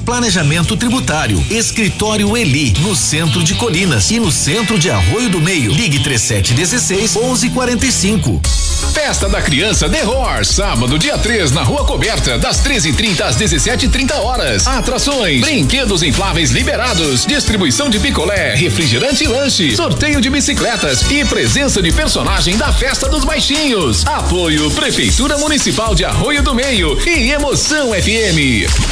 planejamento tributário. Escritório Eli, no centro de Colinas e no centro de Arroio do Meio. Ligue 3716-1145. Festa da Criança The Horse, sábado, dia 3, na Rua Coberta, das 13h30 às 17h30. Atrações, brinquedos infláveis liberados, distribuição de picolé, refrigerante e lanche, sorteio de bicicletas e presença de personagem da Festa dos Baixinhos. Apoio Prefeitura Municipal de Arroio do Meio e Emoção FM.